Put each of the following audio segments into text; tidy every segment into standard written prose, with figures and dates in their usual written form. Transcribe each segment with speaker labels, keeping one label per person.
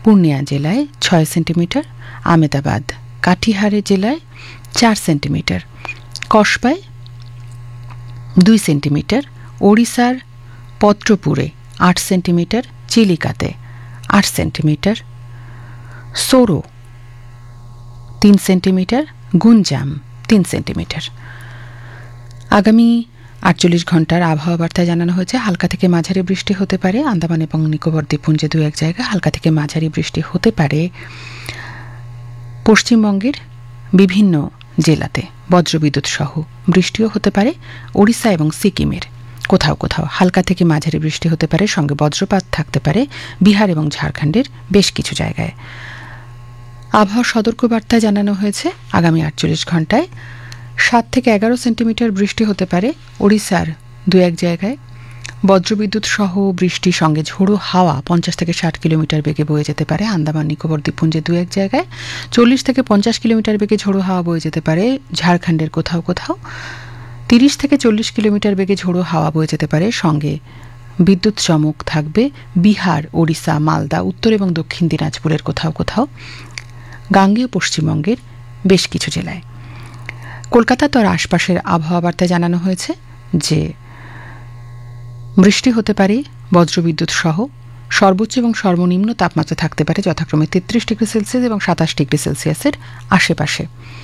Speaker 1: পূর্ণিয়া জেলায় 6 সেন্টিমিটার, আমেদাবাদ কাটিহারে জেলায় 4 centimetre, কসবায় 2 centimetre, ওড়িশার পত্রপুরে 8 centimetre, চিলিকাতে 8 centimetre, sorrow 3 centimetre, গুঞ্জাম 3 centimetre. আগামী 48 ঘন্টার আবহাওয়া বার্তায় জানানো হয়েছে হালকা থেকে মাঝারি বৃষ্টি হতে পারে আন্দামান এবং নিকোবর দ্বীপপুঞ্জে 2-1 জায়গায় হালকা থেকে মাঝারি বৃষ্টি হতে পারে পশ্চিমবঙ্গের বিভিন্ন জেলাতে বজ্রবিদ্যুৎ সহ বৃষ্টিও হতে পারে ওড়িশা এবং সিকিমের কোথাও কোথাও হালকা থেকে মাঝারি বৃষ্টি হতে পারে, সঙ্গে বজ্রপাত থাকতে পারে বিহার এবং ঝাড়খণ্ডের বেশ কিছু জায়গায়। আবহাওয়া সতর্কবার্তায় জানানো হয়েছে আগামী 48 ঘন্টায় 7 থেকে 11 সেন্টিমিটার বৃষ্টি হতে পারে ওড়িশার 2-1 জায়গায়, বজ্রবিদ্যুৎ সহ বৃষ্টির সঙ্গে ঝোড়ো হাওয়া 50 থেকে 60 কিলোমিটার বেগে বয়ে যেতে পারে আন্দামান নিকোবর দ্বীপপুঞ্জে 2-1 জায়গায়, 40 থেকে 50 কিলোমিটার বেগে ঝোড়ো হাওয়া বয়ে যেতে পারে ঝাড়খণ্ডের কোথাও কোথাও, 30 থেকে 40 কিলোমিটার বেগে ঝোড়ো হাওয়া বয়ে যেতে পারে, সঙ্গে বিদ্যুৎ চমক থাকবে বিহার, ওড়িশা, মালদা, উত্তর এবং দক্ষিণ দিনাজপুরের কোথাও কোথাও, গাঙ্গেয় পশ্চিমবঙ্গের বেশ কিছু জেলায়। কলকাতা তার আশপাশের আবহাওয়া বার্তায় জানানো হয়েছে যে বৃষ্টি হতে পারে বজ্রবিদ্যুৎ সহ, সর্বোচ্চ এবং সর্বনিম্ন তাপমাত্রা থাকতে পারে যথাক্রমে 33 ডিগ্রি সেলসিয়াস এবং 27 ডিগ্রি সেলসিয়াসের আশেপাশে।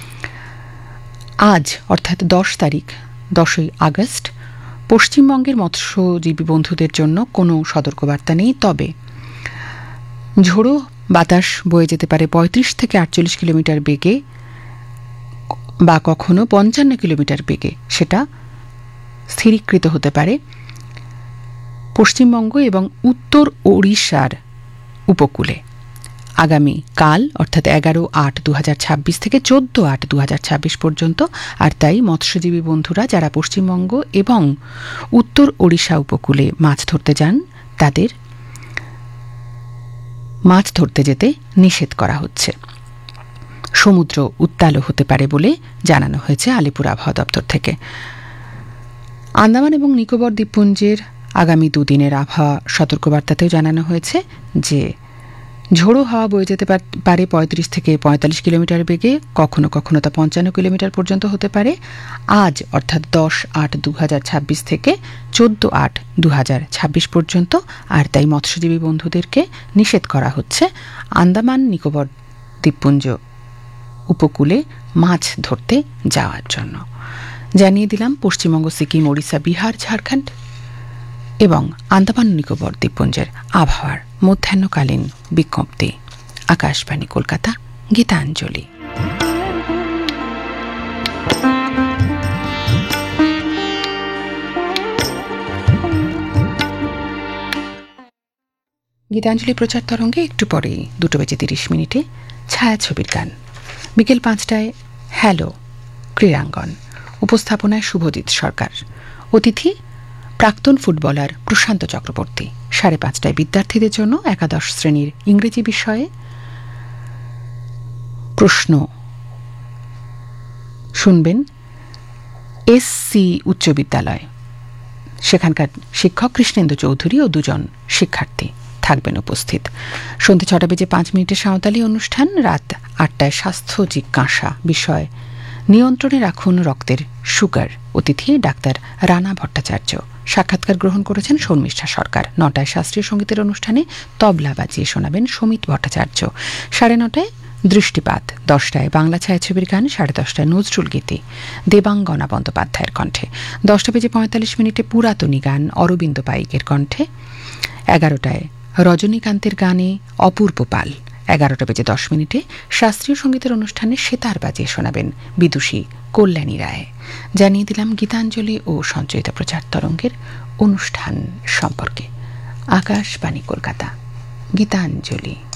Speaker 1: আজ অর্থাৎ 10 তারিখ 10ই আগস্ট পশ্চিমবঙ্গের মৎস্যজীবী বন্ধুদের জন্য কোনো সতর্কবার্তা নেই, তবে ঝোড়ো বাতাস বয়ে যেতে পারে 35 থেকে 48 কিলোমিটার বেগে বা কখনো 55 কিলোমিটার বেগে, সেটা স্থিরীকৃত হতে পারে পশ্চিমবঙ্গ এবং উত্তর ওড়িশার উপকূলে আগামী কাল অর্থাৎ 11/8/2026 থেকে 14/8/2026 পর্যন্ত। আর তাই মৎস্যজীবী বন্ধুরা যারা পশ্চিমবঙ্গ এবং উত্তর ওড়িশা উপকূলে মাছ ধরতে যান তাদের মাছ ধরতে যেতে নিষেধ করা হচ্ছে। সমুদ্র উত্তালও হতে পারে বলে জানানো হয়েছে আলিপুর আবহাওয়া দপ্তর থেকে। আন্দামান এবং নিকোবর দ্বীপপুঞ্জের আগামী দুদিনের আবহাওয়া সতর্কবার্তাতেও জানানো হয়েছে যে ঝোড়ো হাওয়া বয়ে যেতে পারে 35 থেকে 45 কিলোমিটার বেগে, কখনো কখনো তা 55 কিলোমিটার পর্যন্ত হতে পারে আজ অর্থাৎ 10/8/2026 থেকে 14/8/2026 পর্যন্ত। আর তাই মৎস্যজীবী বন্ধুদেরকে নিষেধ করা হচ্ছে আন্দামান নিকোবর দ্বীপপুঞ্জ উপকূলে মাছ ধরতে যাওয়ার জন্য। জানিয়ে দিলাম পশ্চিমবঙ্গ, সিকিম, ওড়িশা, বিহার, ঝাড়খণ্ড এবং আন্দামান নিকোবর দ্বীপপুঞ্জের আবহাওয়ার মধ্যাহ্নকালীন বিজ্ঞপ্তি। আকাশবাণী কলকাতা, গীতাঞ্জলি। গীতাঞ্জলি প্রচার তরঙ্গে একটু পরে 2:30 ছায়াছবির গান। বিকেল 5টায় হ্যালো ক্রীড়াঙ্গন, উপস্থাপনায় শুভজিৎ সরকার, অতিথি প্রাক্তন ফুটবলার প্রশান্ত চক্রবর্তী। 5:30টায় বিদ্যার্থীদের জন্য একাদশ শ্রেণীর ইংরেজি বিষয়ে প্রশ্ন শুনবেন এসসি উচ্চ বিদ্যালয়, সেখানকার শিক্ষক কৃষ্ণেন্দু চৌধুরী ও 2জন শিক্ষার্থী থাকবেন উপস্থিত। সন্ধ্যে 6:05 সাঁওতালি অনুষ্ঠান। রাত 8টায় স্বাস্থ্য জিজ্ঞাসা বিষয় নিয়ন্ত্রণে রাখুন রক্তের সুগার, অতিথি ডাক্তার রানা ভট্টাচার্য। সাক্ষাৎকার গ্রহণ করেছেন শর্মিষ্ঠা সরকার। 9টায় শাস্ত্রীয় সঙ্গীতের অনুষ্ঠানে তবলা বাজিয়ে শোনাবেন সমিত ভট্টাচার্য। 9:30 দৃষ্টিপাত। 10টায় বাংলা ছায়াছবির গান। 10:30টায় নজরুল গীতি দেবাঙ্গনা বন্দ্যোপাধ্যায়ের কণ্ঠে। 10:45 পুরাতনী গান অরবিন্দ পাইকের কণ্ঠে। 11টায় রজনীকান্তের গানে অপূর্ব পাল। 11:10 শাস্ত্রীয় সঙ্গীতের অনুষ্ঠানে সেতার বাজিয়ে শোনাবেন বিদুষী কল্যাণী রায়। জানিয়ে দিলাম গীতাঞ্জলি ও সঞ্চয়িত প্রচার তরঙ্গের অনুষ্ঠান সম্পর্কে। আকাশবাণী কলকাতা, গীতাঞ্জলি।